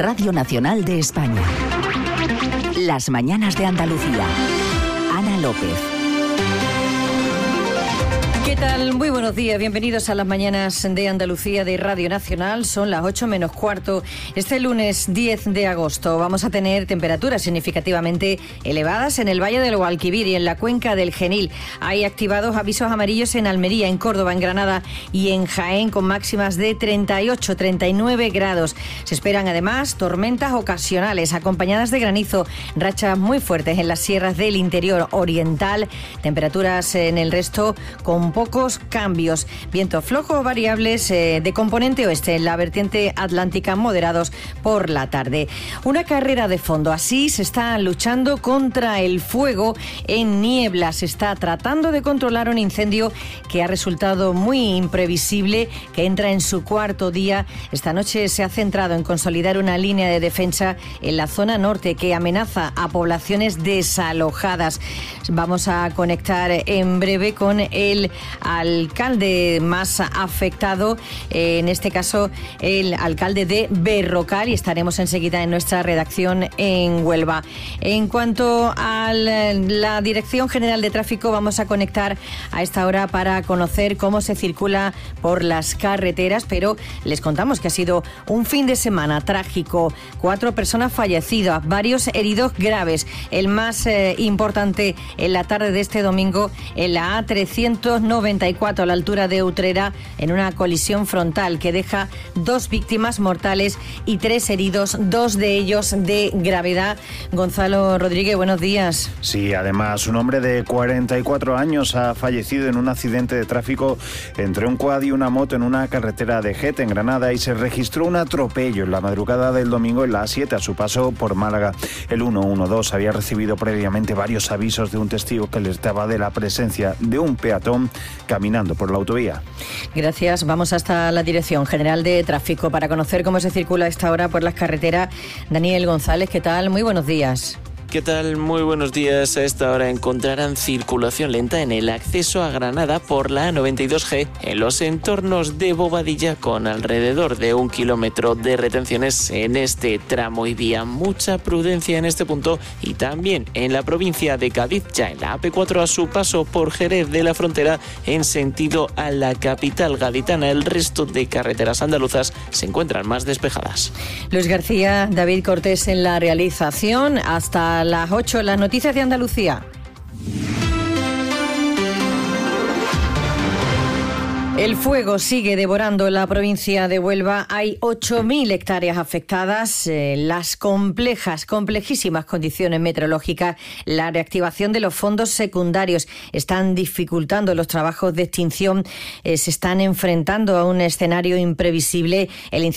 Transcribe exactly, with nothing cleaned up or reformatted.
Radio Nacional de España. Las mañanas de Andalucía. Ana López. ¿Qué tal? Muy buenos días, bienvenidos a las mañanas de Andalucía de Radio Nacional. Son las ocho menos cuarto. Este lunes diez de agosto vamos a tener temperaturas significativamente elevadas en el Valle del Guadalquivir y en la cuenca del Genil. Hay activados avisos amarillos en Almería, en Córdoba, en Granada y en Jaén, con máximas de treinta y ocho, treinta y nueve grados. Se esperan además tormentas ocasionales acompañadas de granizo, rachas muy fuertes en las sierras del interior oriental, temperaturas en el resto con pocos cambios. Vientos flojos variables eh, de componente oeste en la vertiente atlántica, moderados por la tarde. Una carrera de fondo. Así se está luchando contra el fuego en niebla. Se está tratando de controlar un incendio que ha resultado muy imprevisible, que entra en su cuarto día. Esta noche se ha centrado en consolidar una línea de defensa en la zona norte que amenaza a poblaciones desalojadas. Vamos a conectar en breve con el alcalde más afectado, eh, en este caso el alcalde de Berrocal, y estaremos enseguida en nuestra redacción en Huelva. En cuanto a la Dirección General de Tráfico, vamos a conectar a esta hora para conocer cómo se circula por las carreteras, pero les contamos que ha sido un fin de semana trágico. Cuatro personas fallecidas, varios heridos graves. El más eh, importante en la tarde de este domingo en la A trescientos noventa y cuatro a la altura de Utrera, en una colisión frontal que deja dos víctimas mortales y tres heridos, dos de ellos de gravedad. Gonzalo Rodríguez, buenos días. Sí, además un hombre de cuarenta y cuatro años ha fallecido en un accidente de tráfico entre un quad y una moto en una carretera de Gete, en Granada, y se registró un atropello en la madrugada del domingo en la A siete a su paso por Málaga. El ciento doce había recibido previamente varios avisos de un testigo que les daba de la presencia de un peatón caminando por la autovía. Gracias. Vamos hasta la Dirección General de Tráfico para conocer cómo se circula a esta hora por las carreteras. Daniel González, ¿qué tal? Muy buenos días. ¿Qué tal? Muy buenos días. A esta hora encontrarán circulación lenta en el acceso a Granada por la A noventa y dos G en los entornos de Bobadilla, con alrededor de un kilómetro de retenciones en este tramo y vía. Mucha prudencia en este punto, y también en la provincia de Cádiz, ya en la A P cuatro a su paso por Jerez de la Frontera en sentido a la capital gaditana. El resto de carreteras andaluzas se encuentran más despejadas. Luis García, David Cortés en la realización. Hasta las ocho, las noticias de Andalucía. El fuego sigue devorando la provincia de Huelva. Hay ocho mil hectáreas afectadas. Eh, las complejas, complejísimas condiciones meteorológicas, la reactivación de los fondos secundarios están dificultando los trabajos de extinción. Eh, se están enfrentando a un escenario imprevisible. El